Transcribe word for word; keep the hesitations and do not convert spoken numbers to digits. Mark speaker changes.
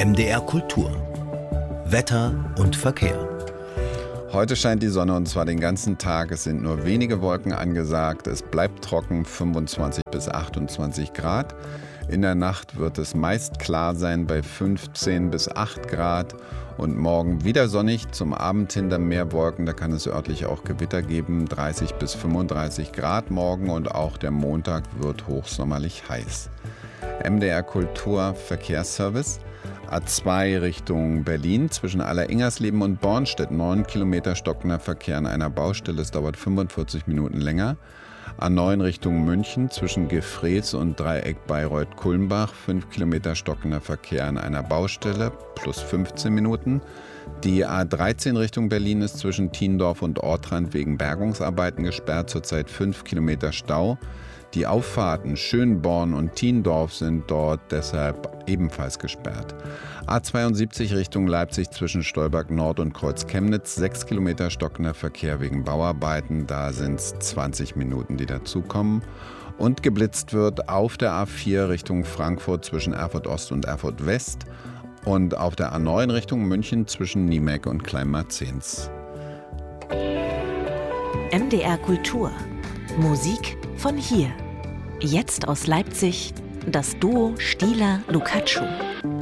Speaker 1: M D R Kultur. Wetter und Verkehr.
Speaker 2: Heute scheint die Sonne und zwar den ganzen Tag. Es sind nur wenige Wolken angesagt. Es bleibt trocken, fünfundzwanzig bis achtundzwanzig Grad. In der Nacht wird es meist klar sein bei fünfzehn bis acht Grad. Und morgen wieder sonnig, zum Abend hinter mehr Wolken. Da kann es örtlich auch Gewitter geben. dreißig bis fünfunddreißig Grad morgen und auch der Montag wird hochsommerlich heiß. M D R Kultur Verkehrsservice. A zwei Richtung Berlin zwischen Aller-Ingersleben und Bornstedt. neun Kilometer stockender Verkehr an einer Baustelle. Es dauert fünfundvierzig Minuten länger. A neun Richtung München zwischen Gefrees und Dreieck Bayreuth-Kulmbach. fünf Kilometer stockender Verkehr an einer Baustelle plus fünfzehn Minuten. Die A dreizehn Richtung Berlin ist zwischen Thiendorf und Ortrand wegen Bergungsarbeiten gesperrt. Zurzeit fünf Kilometer Stau. Die Auffahrten Schönborn und Thiendorf sind dort deshalb ebenfalls gesperrt. A zweiundsiebzig Richtung Leipzig zwischen Stolberg Nord und Kreuz Chemnitz, sechs Kilometer stockender Verkehr wegen Bauarbeiten. Da sind es zwanzig Minuten, die dazukommen. Und geblitzt wird auf der A vier Richtung Frankfurt zwischen Erfurt Ost und Erfurt West und auf der A neun Richtung München zwischen Niemek und Kleinmarzens.
Speaker 3: M D R Kultur. Musik von hier. Jetzt aus Leipzig das Duo Stieler-Lukacschu.